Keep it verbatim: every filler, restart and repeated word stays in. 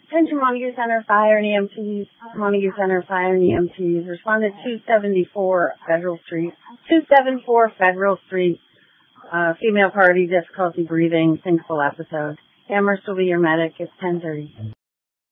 Attention Montague Center Fire and E M Ts. Montague Center Fire and E M Ts responded to two seventy-four Federal Street. two seventy-four Federal Street. Uh, female party, difficulty breathing, syncopal episode. Amherst will be your medic. It's ten thirty.